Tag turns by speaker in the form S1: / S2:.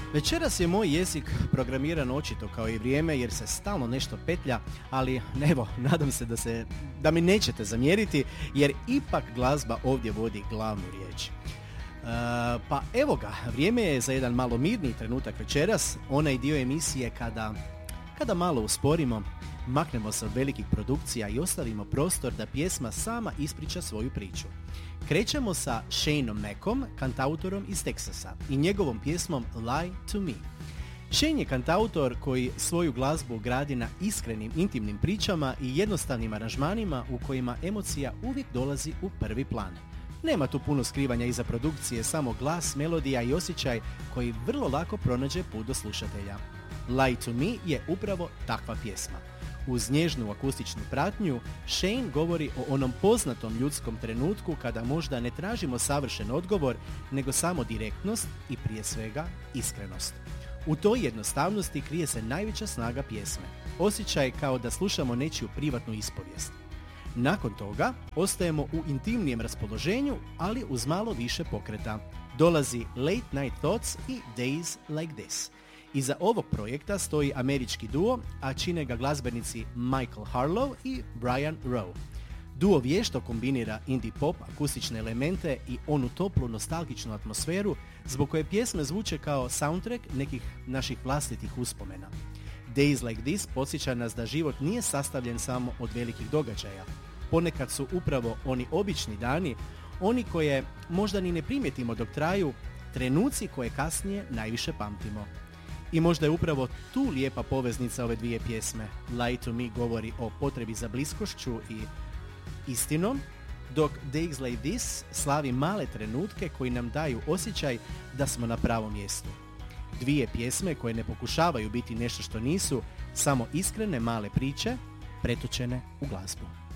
S1: Večeras je moj jezik programiran očito kao i vrijeme jer se stalno nešto petlja, ali evo, nadam se da mi nećete zamjeriti jer ipak glazba ovdje vodi glavnu riječ. Pa evo ga, vrijeme je za jedan malo mirniji trenutak večeras, onaj dio emisije kada malo usporimo, maknemo se od velikih produkcija i ostavimo prostor da pjesma sama ispriča svoju priču. Krećemo sa Shaneom Macom, kantautorom iz Teksasa i njegovom pjesmom Lie to Me. Shane je kantautor koji svoju glazbu gradi na iskrenim, intimnim pričama i jednostavnim aranžmanima u kojima emocija uvijek dolazi u prvi plan. Nema tu puno skrivanja iza produkcije, samo glas, melodija i osjećaj koji vrlo lako pronađe put do slušatelja. Lie to Me je upravo takva pjesma. Uz nježnu akustičnu pratnju, Shane govori o onom poznatom ljudskom trenutku kada možda ne tražimo savršen odgovor, nego samo direktnost i prije svega iskrenost. U toj jednostavnosti krije se najveća snaga pjesme. Osjećaj kao da slušamo nečiju privatnu ispovijest. Nakon toga ostajemo u intimnijem raspoloženju, ali uz malo više pokreta. Dolazi Late Night Thoughts i Days Like This. Iza ovog projekta stoji američki duo, a čine ga glazbenici Michael Harlow i Brian Rowe. Duo vješto kombinira indie pop, akustične elemente i onu toplu nostalgičnu atmosferu zbog koje pjesme zvuče kao soundtrack nekih naših vlastitih uspomena. Days Like This podsjeća nas da život nije sastavljen samo od velikih događaja. Ponekad su upravo oni obični dani, oni koje možda ni ne primijetimo dok traju, trenuci koje kasnije najviše pamtimo. I možda je upravo tu lijepa poveznica ove dvije pjesme. Lie to Me govori o potrebi za bliskošću i istinom, dok Days Like This slavi male trenutke koji nam daju osjećaj da smo na pravom mjestu. Dvije pjesme koje ne pokušavaju biti nešto što nisu, samo iskrene male priče pretočene u glazbu.